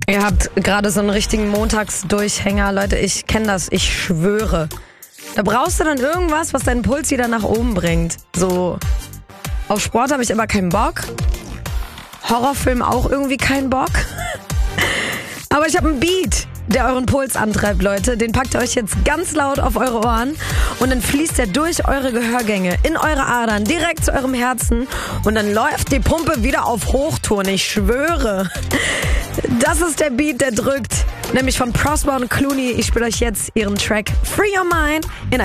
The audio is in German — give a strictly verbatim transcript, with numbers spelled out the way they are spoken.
Ihr habt gerade so einen richtigen Montagsdurchhänger. Leute, ich kenne das, ich schwöre. Da brauchst du dann irgendwas, was deinen Puls wieder nach oben bringt. So, auf Sport habe ich aber keinen Bock. Horrorfilm auch irgendwie keinen Bock. Aber ich habe einen Beat, der euren Puls antreibt, Leute. Den packt ihr euch jetzt ganz laut auf eure Ohren und dann fließt er durch eure Gehörgänge, in eure Adern, direkt zu eurem Herzen und dann läuft die Pumpe wieder auf Hochtouren, ich schwöre. Das ist der Beat, der drückt, nämlich von Prosper und Clooney. Ich spiele euch jetzt ihren Track Free Your Mind in